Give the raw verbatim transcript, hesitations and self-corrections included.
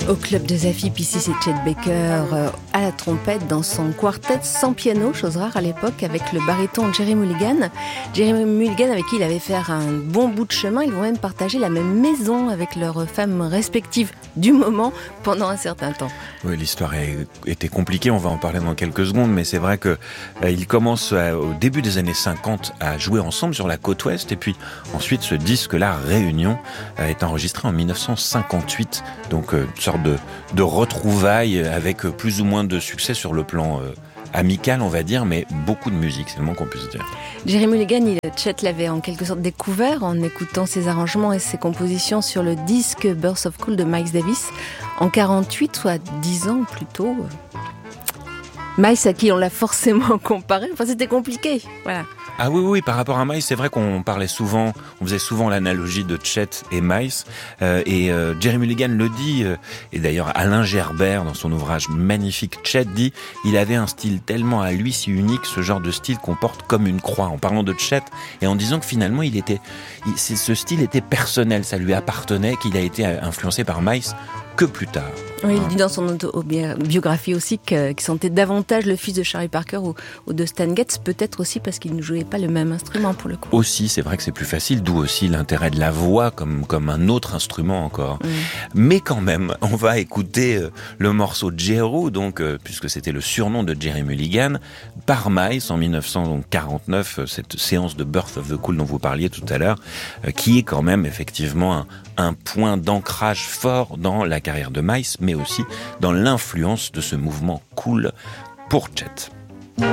Au club de Zafip, ici c'est Chet Baker euh, à la trompette dans son quartet sans piano, chose rare à l'époque, avec le baryton Jerry Mulligan. Jerry Mulligan avec qui il avait fait un bon bout de chemin. Ils vont même partager la même maison avec leurs femmes respectives du moment pendant un certain temps. Oui, l'histoire a été compliquée, on va en parler dans quelques secondes, mais c'est vrai qu'ils euh, commencent euh, au début des années cinquante à jouer ensemble sur la côte ouest, et puis ensuite ce disque-là, Réunion, euh, est enregistré en dix-neuf cent cinquante-huit, donc euh, une sorte de, de retrouvailles avec plus ou moins de succès sur le plan euh, amical, on va dire, mais beaucoup de musique, c'est le moins qu'on puisse dire. Jerry Mulligan, il, Chet l'avait en quelque sorte découvert en écoutant ses arrangements et ses compositions sur le disque Birth of Cool de Miles Davis en quarante-huit, soit dix ans plus tôt. Miles, à qui on l'a forcément comparé, enfin c'était compliqué, voilà. Ah oui, oui, par rapport à Miles, c'est vrai qu'on parlait souvent, on faisait souvent l'analogie de Chet et Miles, euh, et euh, Jerry Mulligan le dit, euh, et d'ailleurs Alain Gerbert, dans son ouvrage magnifique, Chet dit, il avait un style tellement à lui si unique, ce genre de style qu'on porte comme une croix, en parlant de Chet, et en disant que finalement, il était, il, ce style était personnel, ça lui appartenait, qu'il a été influencé par Miles que plus tard. Oui, il dit dans son autobiographie aussi qu'il sentait davantage le fils de Charlie Parker ou, ou de Stan Getz, peut-être aussi parce qu'il ne jouait pas le même instrument pour le coup. Aussi, c'est vrai que c'est plus facile, d'où aussi l'intérêt de la voix comme, comme un autre instrument encore. Mm. Mais quand même, on va écouter euh, le morceau Jero, donc, euh, puisque c'était le surnom de Jerry Mulligan, par Miles en dix-neuf cent quarante-neuf, euh, cette séance de Birth of the Cool dont vous parliez tout à l'heure, euh, qui est quand même effectivement un, un point d'ancrage fort dans la carrière de Miles, mais aussi dans l'influence de ce mouvement cool pour Chet.